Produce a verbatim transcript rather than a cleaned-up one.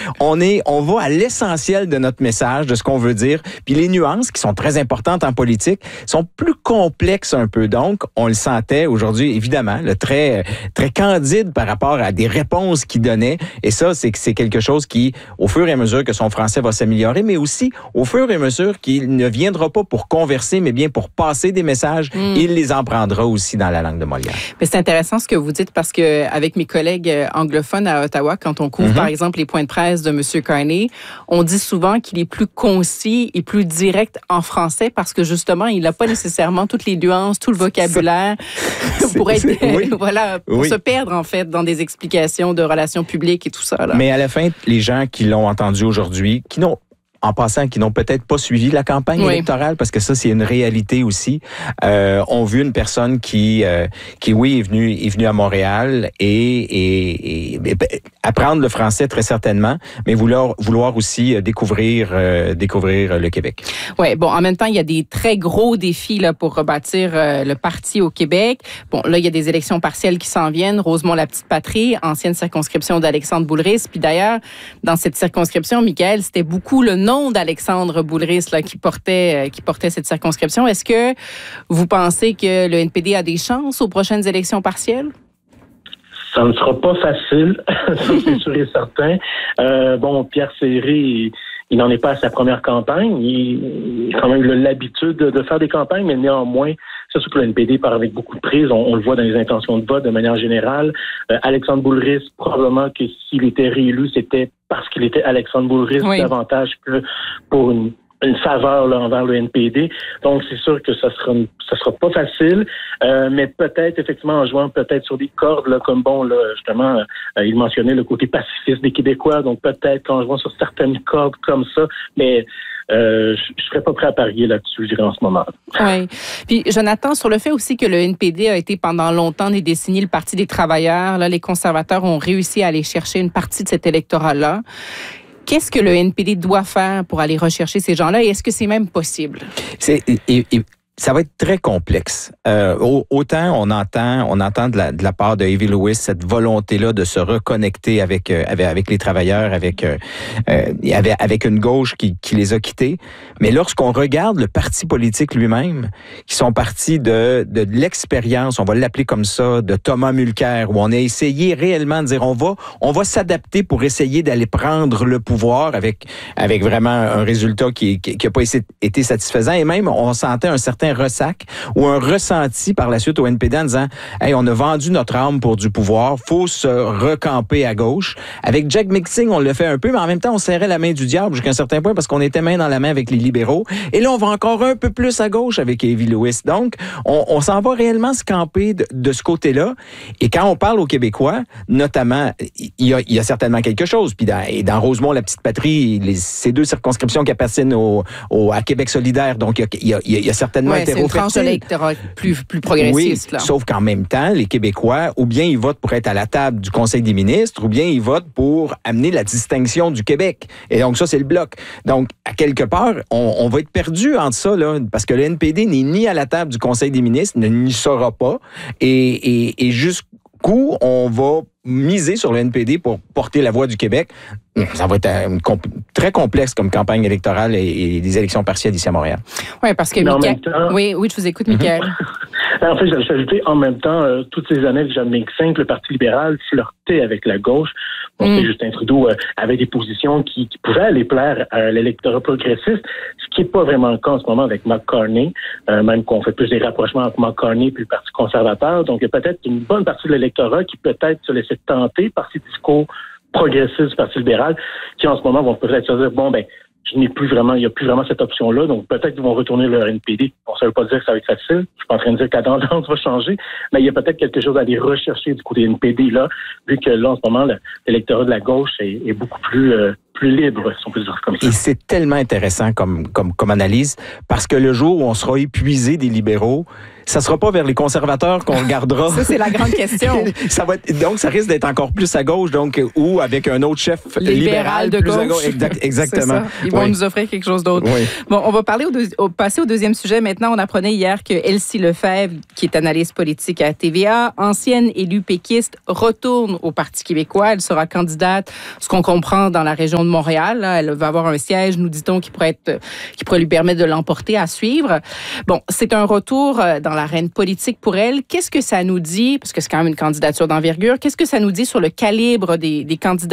on est, on va à l'essentiel de notre message, de ce qu'on veut dire. Puis les nuances, qui sont très importantes en politique, sont plus complexes un peu. Donc, on le sentait aujourd'hui, évidemment, le très, très candide par rapport à des réponses qu'il donnait. Et ça, c'est, c'est quelque chose qui, au fur et à mesure que son français va s'améliorer, mais aussi au fur et à mesure qu'il ne viendra pas pour converser, mais bien pour passer des messages, mm. il les en prendra aussi dans la langue de Molière. Mais c'est intéressant ce que vous dites parce que avec mes collègues anglophones à Ottawa, quand on couvre mm-hmm. par exemple les points de presse de M. Carney, on dit souvent qu'il est plus concis et plus direct en français parce que justement, il n'a pas nécessairement toutes les nuances, tout le vocabulaire c'est, pour être, oui. voilà, pour oui. se perdre en fait dans des explications de relations publiques et tout ça. Là. Mais à la fin, les gens qui l'ont entendu aujourd'hui, qui n'ont en passant, qui n'ont peut-être pas suivi la campagne oui. électorale, parce que ça, c'est une réalité aussi, euh, ont vu une personne qui, euh, qui oui, est venue, est venue à Montréal et, et, et, et apprendre le français très certainement, mais vouloir, vouloir aussi découvrir, euh, découvrir le Québec. Oui, bon, en même temps, il y a des très gros défis là, pour rebâtir euh, le parti au Québec. Bon, là, il y a des élections partielles qui s'en viennent. Rosemont-la-Petite-Patrie, ancienne circonscription d'Alexandre Boulris. Puis d'ailleurs, dans cette circonscription, Michaël, c'était beaucoup le nom d'Alexandre Boulris là, qui, portait, euh, qui portait cette circonscription. Est-ce que vous pensez que le N P D a des chances aux prochaines élections partielles? Ça ne sera pas facile, ça c'est sûr et certain. Euh, bon, Pierre Serré, il, il n'en est pas à sa première campagne. Il, il a quand même l'habitude de, de faire des campagnes, mais néanmoins, c'est sûr que le N P D part avec beaucoup de prises. On, on le voit dans les intentions de vote de manière générale. Euh, Alexandre Boulris, probablement que s'il était réélu, c'était parce qu'il était Alexandre Boulris oui. davantage que pour une, une faveur là, envers le N P D. Donc, c'est sûr que ça sera ça sera pas facile, euh, mais peut-être, effectivement, en jouant peut-être sur des cordes, là, comme bon, là, justement, euh, il mentionnait le côté pacifiste des Québécois, donc peut-être qu'en jouant sur certaines cordes comme ça, mais Euh, je ne serais pas prêt à parier là-dessus, je dirais, en ce moment. Oui. Puis, Jonathan, sur le fait aussi que le N P D a été pendant longtemps, des décennies, le Parti des travailleurs. Là, les conservateurs ont réussi à aller chercher une partie de cet électorat-là. Qu'est-ce que le N P D doit faire pour aller rechercher ces gens-là et est-ce que c'est même possible? C'est... Et, et... Ça va être très complexe. Euh, autant on entend, on entend de la, de la part de Avi Lewis cette volonté-là de se reconnecter avec euh, avec, avec les travailleurs, avec euh, avec, avec une gauche qui, qui les a quittés. Mais lorsqu'on regarde le parti politique lui-même, qui sont partis de, de l'expérience, on va l'appeler comme ça, de Thomas Mulcair, où on a essayé réellement de dire on va on va s'adapter pour essayer d'aller prendre le pouvoir avec avec vraiment un résultat qui qui, qui a pas été satisfaisant et même on sentait un certain ressac ou un ressenti par la suite au N P D en disant « Hey, on a vendu notre âme pour du pouvoir, faut se recamper à gauche. » Avec Jack Mitzing, on le fait un peu, mais en même temps, on serrait la main du diable jusqu'à un certain point parce qu'on était main dans la main avec les libéraux. Et là, on va encore un peu plus à gauche avec Avi Lewis. Donc, on, on s'en va réellement se camper de, de ce côté-là. Et quand on parle aux Québécois, notamment, il y a, il y a certainement quelque chose. Puis dans, et dans Rosemont-la-Petite-Patrie, les, ces deux circonscriptions qui appartiennent au, au, à Québec solidaire, donc il y a, il y a, il y a certainement ouais, c'est une tranche de l'électorat plus, plus progressiste. Oui, là. Sauf qu'en même temps, les Québécois, ou bien ils votent pour être à la table du Conseil des ministres, ou bien ils votent pour amener la distinction du Québec. Et donc ça, c'est le bloc. Donc, à quelque part, on, on va être perdu entre ça, là, parce que le N P D n'est ni à la table du Conseil des ministres, ne n'y sera pas, et, et, et jusqu'où on va miser sur le N P D pour porter la voix du Québec. Ça va être une comp- très complexe comme campagne électorale et, et des élections partielles ici à Montréal. Oui, parce que Michaël... Temps... Oui, oui, je vous écoute, Michaël. En fait, j'allais ajouter en même temps, euh, toutes ces années avec Jack Mitzing, le Parti libéral flirtait avec la gauche. Donc, mm. Justin Trudeau euh, avait des positions qui, qui pouvaient aller plaire à l'électorat progressiste, ce qui n'est pas vraiment le cas en ce moment avec Mark Carney, euh, même qu'on fait plus des rapprochements entre Mark Carney et le Parti conservateur. Donc, il y a peut-être une bonne partie de l'électorat qui peut-être se laissait tenter par ces discours progressistes du Parti libéral, qui en ce moment vont peut-être se dire, bon, ben, je n'ai plus vraiment, il n'y a plus vraiment cette option-là, donc peut-être qu'ils vont retourner leur N P D. Bon, ça ne veut pas dire que ça va être facile. Je suis pas en train de dire que la tendance va changer, mais il y a peut-être quelque chose à aller rechercher du côté N P D, là, vu que là, en ce moment, l'électorat de la gauche est, est beaucoup plus, euh, plus libre, si on peut dire comme ça. Et c'est tellement intéressant comme, comme, comme analyse, parce que le jour où on sera épuisé des libéraux, ça sera pas vers les conservateurs qu'on regardera. Ça, c'est la grande question. ça va être, donc, ça risque d'être encore plus à gauche, donc, ou avec un autre chef libéral, libéral de plus gauche. à gauche. Exact, exactement. Ils vont oui. nous offrir quelque chose d'autre. Oui. Bon, on va parler au, deux, au passer au deuxième sujet. Maintenant, on apprenait hier que Elsie Lefebvre, qui est analyste politique à T V A, ancienne élue péquiste, retourne au Parti québécois. Elle sera candidate, ce qu'on comprend dans la région région de Montréal. Là. Elle va avoir un siège, nous dit-on, qui pourrait être, qui pourrait lui permettre de l'emporter à suivre. Bon, c'est un retour dans l'arène politique pour elle. Qu'est-ce que ça nous dit, parce que c'est quand même une candidature d'envergure, qu'est-ce que ça nous dit sur le calibre des, des candidats